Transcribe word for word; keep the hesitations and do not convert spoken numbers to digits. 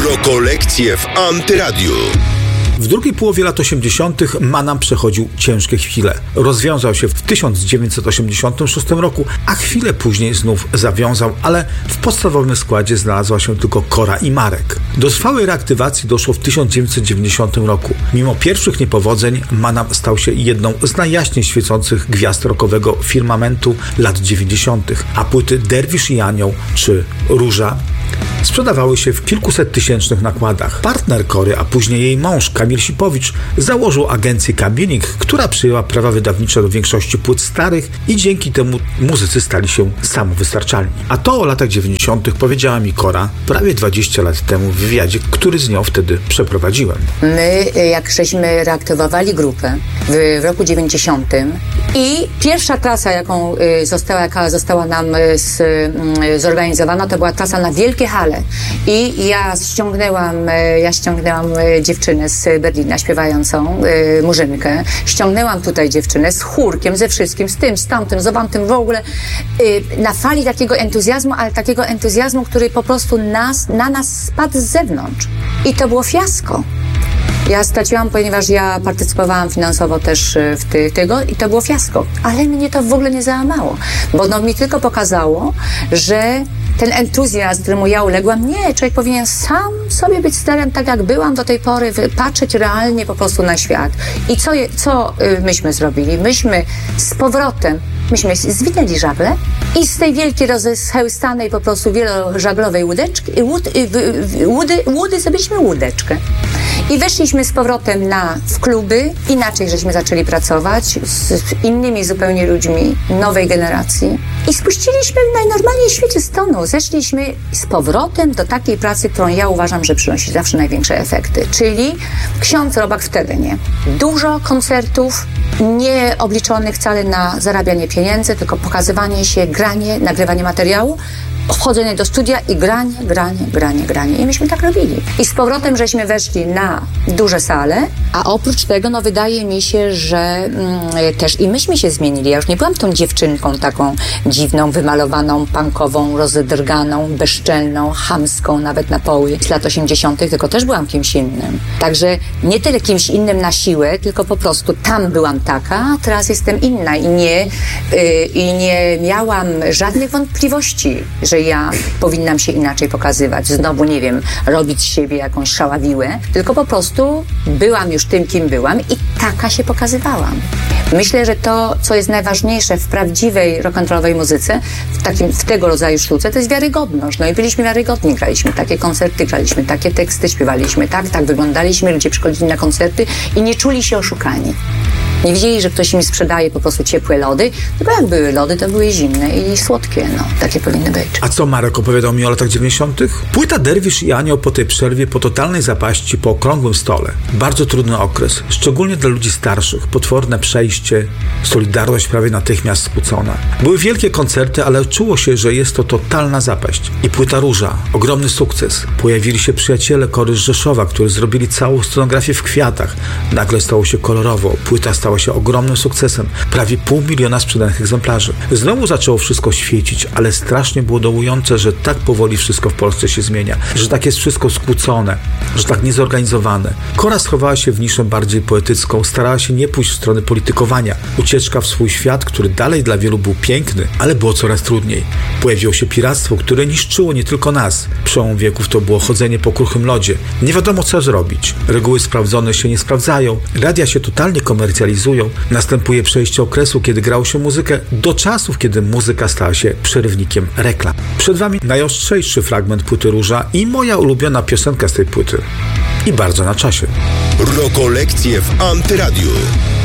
Rokolekcje w Antyradiu. W drugiej połowie lat osiemdziesiątych Manam przechodził ciężkie chwile. Rozwiązał się w tysiąc dziewięćset osiemdziesiątym szóstym roku, a chwilę później znów zawiązał, ale w podstawowym składzie znalazła się tylko Kora i Marek. Do trwałej reaktywacji doszło w tysiąc dziewięćset dziewięćdziesiątym roku. Mimo pierwszych niepowodzeń Manam stał się jedną z najjaśniej świecących gwiazd rockowego firmamentu lat dziewięćdziesiątych, a płyty Derwisz i Anioł czy Róża sprzedawały się w kilkuset tysięcznych nakładach. Partner Kory, a później jej mąż Kamil Sipowicz założył agencję Kamiennik, która przyjęła prawa wydawnicze do większości płyt starych i dzięki temu muzycy stali się samowystarczalni. A to o latach dziewięćdziesiątych powiedziała mi Kora prawie dwadzieścia lat temu w wywiadzie, który z nią wtedy przeprowadziłem. My, jak żeśmy reaktywowali grupę w roku dziewięćdziesiątym i pierwsza trasa, jaką została, jaka została nam z, zorganizowana, to była trasa na wielkie hale. I ja ściągnęłam, ja ściągnęłam dziewczynę z Berlina śpiewającą y, Murzynkę. Ściągnęłam tutaj dziewczynę z chórkiem, ze wszystkim, z tym, z tamtym, z owamtym, w ogóle y, na fali takiego entuzjazmu, ale takiego entuzjazmu, który po prostu nas, na nas spadł z zewnątrz. I to było fiasko. Ja straciłam, ponieważ ja partycypowałam finansowo też w ty, tego i to było fiasko. Ale mnie to w ogóle nie załamało, bo no mi tylko pokazało, że ten entuzjazm, któremu ja uległam, nie, człowiek powinien sam sobie być sterem, tak jak byłam do tej pory, patrzeć realnie po prostu na świat. I co, je, co myśmy zrobili? Myśmy z powrotem, myśmy zwinęli żagle i z tej wielkiej, rozchełstanej po prostu wielożaglowej łódeczki, łód, łudy, łudy zrobiliśmy łódeczkę. I weszliśmy z powrotem na, w kluby, inaczej żeśmy zaczęli pracować z innymi zupełnie ludźmi nowej generacji i spuściliśmy najnormalniej w świecie z tonu. Zeszliśmy z powrotem do takiej pracy, którą ja uważam, że przynosi zawsze największe efekty, czyli ksiądz Robak w terenie. Dużo koncertów, nie obliczonych wcale na zarabianie pieniędzy, tylko pokazywanie się, granie, nagrywanie materiału, wchodzenie do studia i granie, granie, granie, granie. I myśmy tak robili. I z powrotem żeśmy weszli na duże sale, a oprócz tego, no wydaje mi się, że mm, też i myśmy się zmienili. Ja już nie byłam tą dziewczynką taką dziwną, wymalowaną, punkową, rozedrganą, bezczelną, chamską nawet na poły z lat osiemdziesiątych, tylko też byłam kimś innym. Także nie tyle kimś innym na siłę, tylko po prostu tam byłam taka, a teraz jestem inna i nie, yy, i nie miałam żadnych wątpliwości, że ja powinnam się inaczej pokazywać. Znowu, nie wiem, robić z siebie jakąś szalawiłę, tylko po prostu byłam już tym, kim byłam i taka się pokazywałam. Myślę, że to, co jest najważniejsze w prawdziwej rock'n'rollowej muzyce, w, takim, w tego rodzaju sztuce, to jest wiarygodność. No i byliśmy wiarygodni, graliśmy takie koncerty, graliśmy takie teksty, śpiewaliśmy tak, tak wyglądaliśmy, ludzie przychodzili na koncerty i nie czuli się oszukani. Nie widzieli, że ktoś im sprzedaje po prostu ciepłe lody, tylko jak były lody, to były zimne i słodkie, no. Takie powinny być. A co Marek opowiadał mi o latach dziewięćdziesiątych? Płyta Derwisz i Anioł po tej przerwie, po totalnej zapaści, po okrągłym stole. Bardzo trudny okres, szczególnie dla ludzi starszych. Potworne przejście, solidarność prawie natychmiast skłócona. Były wielkie koncerty, ale czuło się, że jest to totalna zapaść. I płyta Róża, ogromny sukces. Pojawili się przyjaciele Kory z Rzeszowa, którzy zrobili całą scenografię w kwiatach. Nagle stało się kolorowo. Płyta stała się ogromnym sukcesem. Prawie pół miliona sprzedanych egzemplarzy. Znowu zaczęło wszystko świecić, ale strasznie było dołujące, że tak powoli wszystko w Polsce się zmienia, że tak jest wszystko skłócone, że tak niezorganizowane. Kora schowała się w niszę bardziej poetycką, starała się nie pójść w stronę politykowania. Ucieczka w swój świat, który dalej dla wielu był piękny, ale było coraz trudniej. Pojawiło się piractwo, które niszczyło nie tylko nas. Przełom wieków to było chodzenie po kruchym lodzie. Nie wiadomo co zrobić. Reguły sprawdzone się nie sprawdzają. Radia się totalnie komercjalizują. Następuje przejście okresu, kiedy grało się muzykę, do czasów, kiedy muzyka stała się przerywnikiem reklam. Przed wami najostrzejszy fragment płyty Róża i moja ulubiona piosenka z tej płyty. I bardzo na czasie. Rokolekcje w Antyradiu.